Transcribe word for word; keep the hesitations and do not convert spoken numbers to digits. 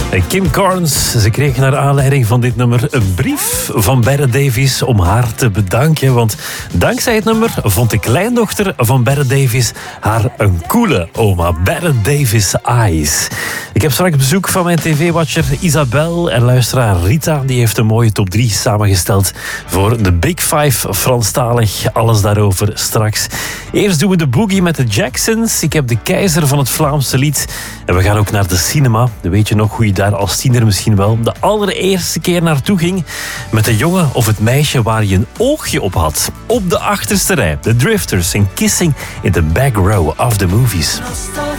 Kim Carnes, ze kreeg naar aanleiding van dit nummer een brief van Bette Davis om haar te bedanken. Want dankzij het nummer vond de kleindochter van Bette Davis haar een coole oma. Bette Davis Eyes. Ik heb straks bezoek van mijn tv-watcher Isabel en luisteraar Rita. Die heeft een mooie top drie samengesteld voor de Big Five Franstalig. Alles daarover straks. Eerst doen we de boogie met de Jacksons. Ik heb de keizer van het Vlaamse lied. En we gaan ook naar de cinema. Weet je nog hoe je daar als tiener misschien wel de allereerste keer naartoe ging? Met de jongen of het meisje waar je een oogje op had. Op de achterste rij. De Drifters en Kissing in the Back Row of the Movies. Nostalgie.